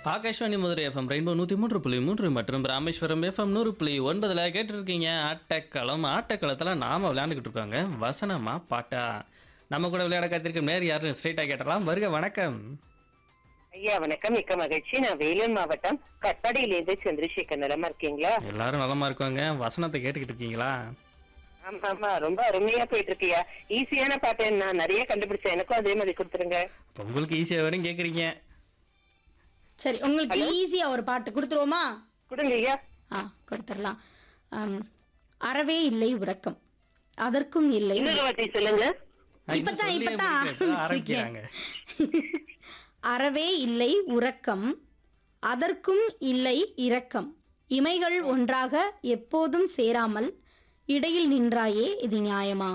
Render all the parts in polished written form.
Akashvani Madurai FM rainbow 103.3 மற்றும் Rameswaram FM 100.9 கேட்டுருக்கீங்க. ஆட்டக்களத்தில் நாம விளையாண்டுக்கிட்டு இருக்கோங்க. வசனமா பாட்டா நம்ம கூட விளையாட காத்திருக்கும் நேர் யாருன்னு ஸ்ட்ரைட்டா கேட்டலாம். வருக, வணக்கம். ஐயா வணக்கம், மிக்க மகிழ்ச்சி. நான் வேலூர் மாவட்டம் கட்பாடியிலேருந்து சந்திரசேகர். நலமா இருக்கீங்களா? எல்லாரும் நலமா இருக்காங்க. வசனத்தை கேட்டுக்கிட்டு இருக்கீங்களா? ஆமா ஆமா, ரொம்ப அருமையா போயிட்டு இருக்கியா. ஈஸியான பாட்டு நான் நிறைய கண்டுபிடிச்சேன், எனக்கும் அதே மாதிரி கொடுத்துருங்க. இப்ப உங்களுக்கு ஈஸியா வேணும் கேக்குறீங்க. சரி, உங்களுக்கு ஈஸியா ஒரு பாட்டு கொடுத்துருவோமா? கொடுங்க ஐயா. கொடுத்துடலாம். அறவே இல்லை உறக்கம், அதற்கும் இல்லை. இன்னொரு வார்த்தை சொல்லுங்க. இப்பதான் ஆரம்பிக்கிறாங்க. அறவே இல்லை உறக்கம், அதற்கும் இல்லை இரக்கம், இமைகள் ஒன்றாக எப்போதும் சேராமல் இடையில் நின்றாயே, இது நியாயமா?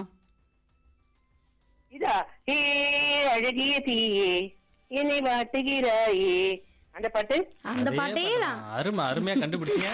இதா ஏ அழகிய தீயே என்னை வாட்டுகிறாயே, அந்த பாட்டு. அந்த பாட்டே தான். அருமையா கண்டுபிடிச்சீங்க.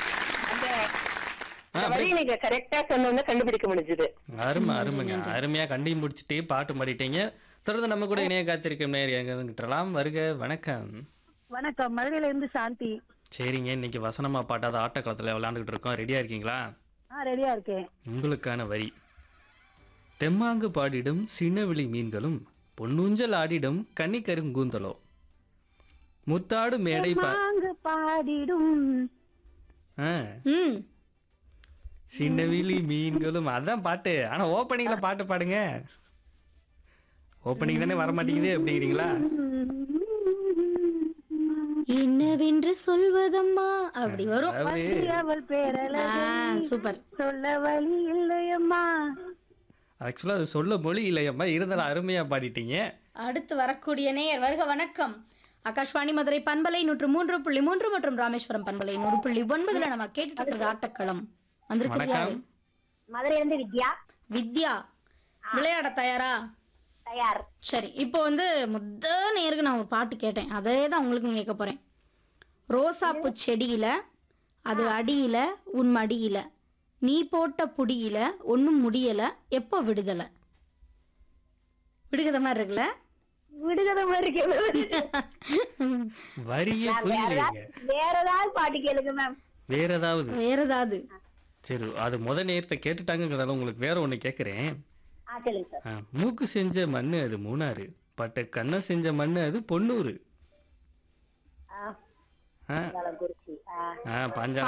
அந்த வரி நீங்க கரெக்டா சொன்னோம்னா கண்டுபிடிக்க முடிஞ்சது. அருமையா கண்டுபிடிச்சிட்டு பாட்டு மாறிட்டீங்க. தொடர்ந்து நம்ம கூட இணைய காத்திருக்கும் நேர் எங்கலாம். வருக, வணக்கம். வணக்கம், மதுரையில இருந்து சாந்தி. சரிங்க, இன்னைக்கு வசனமா பாட்டாத ஆட்டக்களத்துல விளையாண்டுகிட்டு இருக்கோம். ரெடியா இருக்கீங்களா? ரெடியா இருக்கேன். உங்களுக்கான வரி. தெம்மாங்கு பாடிடும் சின்னவிழி மீன்களும் பொன்னூஞ்சல் ஆடிடும் கன்னிக்கருங்கூந்தலோ, முத்தாடு மேடை பாடிடும் சின்னவிழி மீன்களும். அதான் பாட்டு. ஆனா ஓப்பனிங்ல பாட்டு பாடுங்க. ஓப்பனிங் தானே வர மாட்டேங்குது அப்படிங்கிறீங்களா? என்னவென்று சொல்வதம்மா அப்படி வரும். சூப்பர். சொல்ல வழி இல்லையம்மா. ஆக்சுவலா அது சொல்ல மொழி இல்லையம்மா, இருந்தாலும் அருமையா பாடிட்டீங்க. அடுத்து வரக்கூடிய நேயர். வருக, வணக்கம். ஆகாஷ்வாணி மதுரை பண்பலை 103.3 மற்றும் ராமேஸ்வரம் பண்பலை 100.9 நம்ம கேட்டுட்டு இருக்கிறது ஆட்டக்களம். வந்திருக்கிறது யாரு? மதுரையில இருந்து வித்யா. வித்யா, விளையாட தயாரா? தயார். சரி, இப்போ முத நேருக்கு நான் ஒரு பாட்டு கேட்டேன், அதே தான் உங்களுக்கு கேட்க போறேன். ரோசாப்பூ செடியில, அது அடியில உன் மடியில, நீ போட்ட புடியில ஒன்னும் முடியல, எப்போ விடுதலை? விடுகத மாதிரி இருக்குல்ல? விடுகத மாதிரி வரியே புரியலைங்க. வேற ஏதாவது பாட்டு கேளுங்க மேம். வேற ஏதாவது. சரி, அது முத நேரத்தை கேட்டுட்டாங்கிறதால உங்களுக்கு வேற ஒண்ணு கேக்குறேன். மூக்கு செஞ்ச மண்ணு அது மூணாறு, பட்ட கண்ணை செஞ்ச மண்ணு அது பொன்னூறு. பாஞ்சா